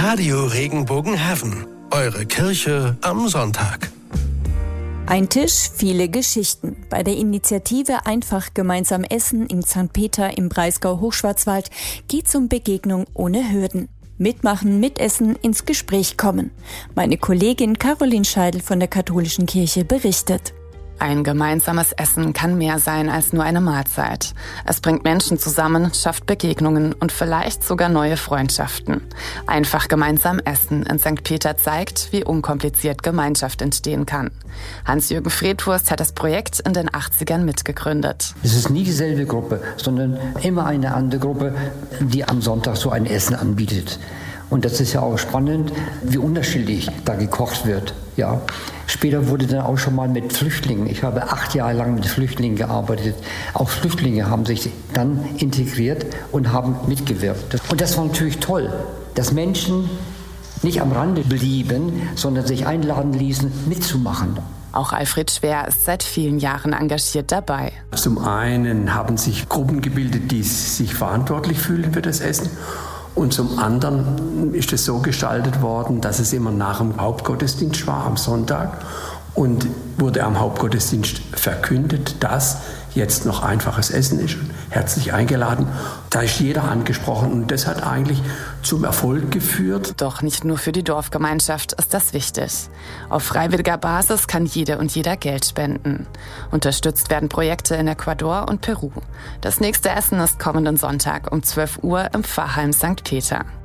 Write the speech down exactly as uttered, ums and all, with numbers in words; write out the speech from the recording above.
Radio Regenbogenhaven. Eure Kirche am Sonntag. Ein Tisch, viele Geschichten. Bei der Initiative Einfach gemeinsam essen in Sankt Peter im Breisgau-Hochschwarzwald geht's um Begegnung ohne Hürden. Mitmachen, mitessen, ins Gespräch kommen. Meine Kollegin Caroline Scheidel von der Katholischen Kirche berichtet. Ein gemeinsames Essen kann mehr sein als nur eine Mahlzeit. Es bringt Menschen zusammen, schafft Begegnungen und vielleicht sogar neue Freundschaften. Einfach gemeinsam essen in Sankt Peter zeigt, wie unkompliziert Gemeinschaft entstehen kann. Hans-Jürgen Fredwurst hat das Projekt in den achtzigern mitgegründet. Es ist nie dieselbe Gruppe, sondern immer eine andere Gruppe, die am Sonntag so ein Essen anbietet. Und das ist ja auch spannend, wie unterschiedlich da gekocht wird. Ja. Später wurde dann auch schon mal mit Flüchtlingen. Ich habe acht Jahre lang mit Flüchtlingen gearbeitet. Auch Flüchtlinge haben sich dann integriert und haben mitgewirkt. Und das war natürlich toll, dass Menschen nicht am Rande blieben, sondern sich einladen ließen, mitzumachen. Auch Alfred Schwer ist seit vielen Jahren engagiert dabei. Zum einen haben sich Gruppen gebildet, die sich verantwortlich fühlen für das Essen. Und zum anderen ist es so gestaltet worden, dass es immer nach dem Hauptgottesdienst war, am Sonntag. Und wurde am Hauptgottesdienst verkündet, dass jetzt noch einfaches Essen ist. Herzlich eingeladen. Da ist jeder angesprochen und das hat eigentlich zum Erfolg geführt. Doch nicht nur für die Dorfgemeinschaft ist das wichtig. Auf freiwilliger Basis kann jede und jeder Geld spenden. Unterstützt werden Projekte in Ecuador und Peru. Das nächste Essen ist kommenden Sonntag um zwölf Uhr im Pfarrheim Sankt Peter.